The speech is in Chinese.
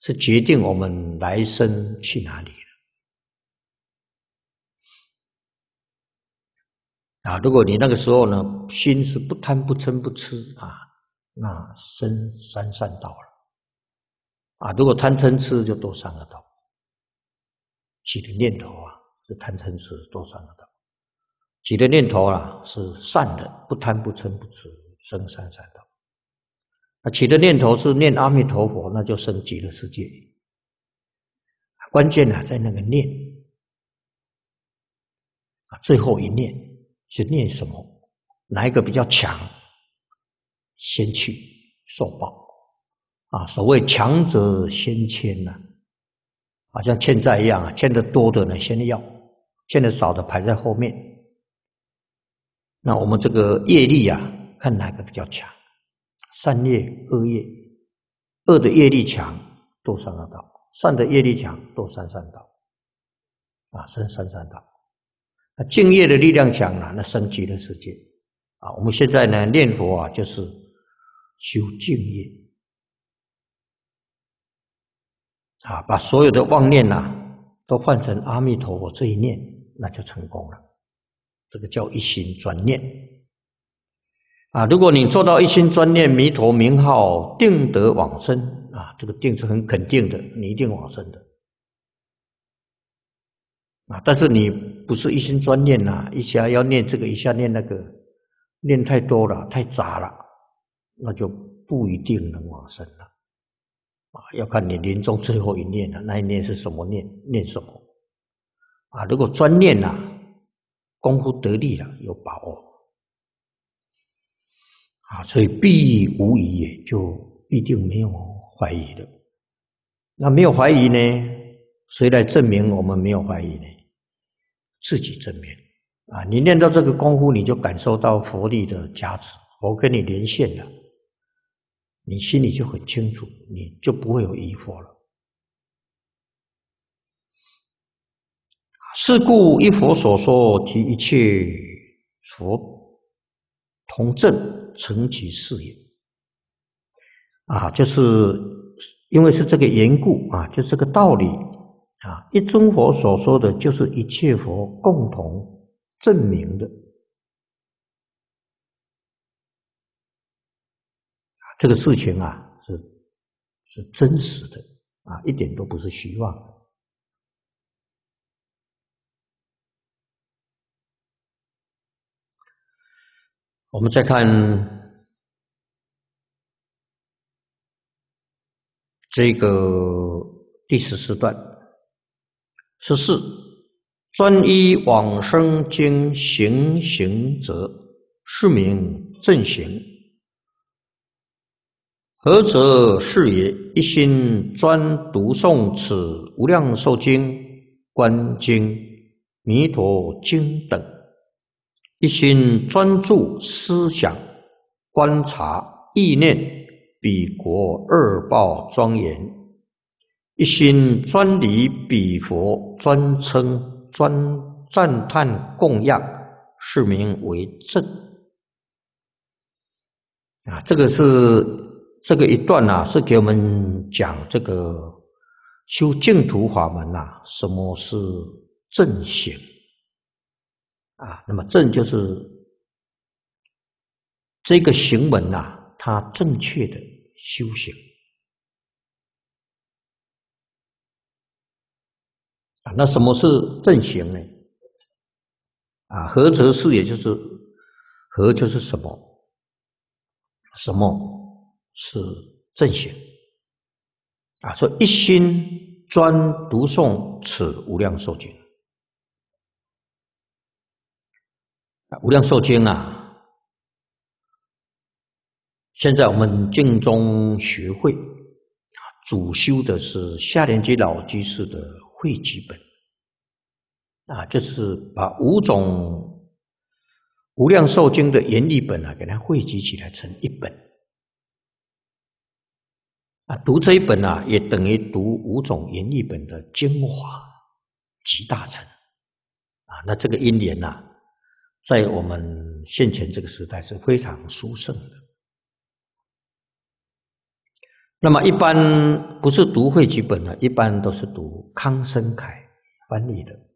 是决定我们来生去哪里的。如果你那个时候呢，心是不贪不嗔不痴那生三善道了。如果贪嗔痴就堕三恶道。起的念头是贪嗔痴堕三恶道。起的念头是善的，不贪不嗔不痴，生三善道。起的念头是念阿弥陀佛，那就生极乐世界。关键在那个念最后一念是念什么？哪一个比较强，先去受报所谓强者先签好像欠债一样欠得多的呢先要，欠得少的排在后面。那我们这个业力看哪个比较强，善业恶业。恶的业力强堕三恶道，善的业力强堕三善道生三善道。那净业的力量强那升极乐世界我们现在呢念佛就是修净业把所有的妄念都换成阿弥陀佛这一念，那就成功了。这个叫一心专念如果你做到一心专念弥陀名号，定得往生这个定是很肯定的，你一定往生的但是你不是一心专念一下要念这个，一下念那个，念太多了，太杂了，那就不一定能往生了要看你临终最后一念那一念是什么念，念什么如果专念功夫得力了，有把握所以必无疑也，就必定没有怀疑的。那没有怀疑呢，谁来证明我们没有怀疑呢？自己证明你念到这个功夫，你就感受到佛力的加持，佛跟你连线了，你心里就很清楚，你就不会有疑惑了。是故一佛所说及一切佛同证成其事也就是因为是这个缘故就是这个道理一尊佛所说的就是一切佛共同证明的这个事情是真实的一点都不是虚妄的。我们再看这个第14段，14专依往生经行行者，是名正行。何则是也？一心专读诵此无量寿经、观经、弥陀经等，一心专注思想、观察、意念彼国二报庄严，一心专礼彼佛，专称、专赞叹、供养，是名为正。这个一段是给我们讲这个修净土法门什么是正行那么正就是这个行门它正确的修行那什么是正行呢？何则是也就是何就是什么，什么是正行说一心专读诵此无量寿经。无量寿经现在我们净宗学会主修的是下莲居老居士的汇集本就是把5种无量寿经的原译本给它汇集起来成一本读这一本也等于读5种原译本的精华集大成那这个因缘在我们现前这个时代是非常殊胜的。 那么一般不是读汇集本的，一般都是读康生楷翻译的。